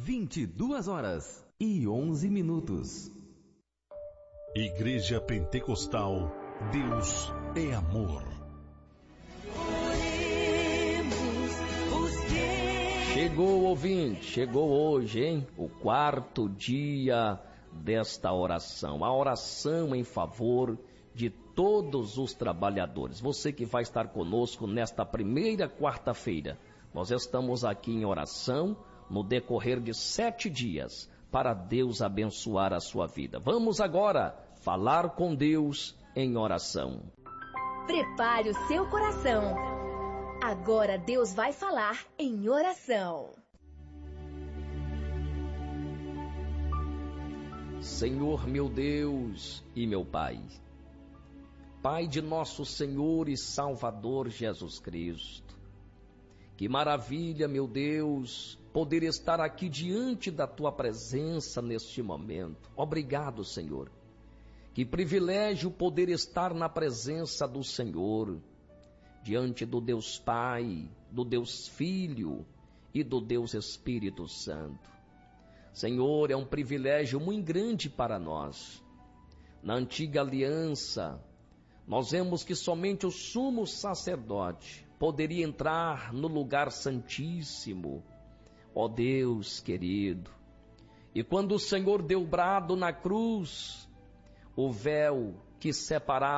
22h11. Igreja Pentecostal, Deus é amor. Chegou, ouvinte, chegou hoje, hein? O quarto dia desta oração. A oração em favor de todos os trabalhadores. Você que vai estar conosco nesta primeira quarta-feira. Nós estamos aqui em oração no decorrer de 7 dias para Deus abençoar a sua vida. Vamos agora falar com Deus em oração. Prepare o seu coração. Agora Deus vai falar em oração. Senhor meu Deus e meu Pai, Pai de nosso Senhor e Salvador Jesus Cristo, que maravilha, meu Deus, poder estar aqui diante da Tua presença neste momento. Obrigado, Senhor. Que privilégio poder estar na presença do Senhor, diante do Deus Pai, do Deus Filho e do Deus Espírito Santo. Senhor, é um privilégio muito grande para nós. Na antiga aliança, nós vemos que somente o sumo sacerdote poderia entrar no lugar santíssimo, ó Deus querido. E quando o Senhor deu brado na cruz, o véu que separava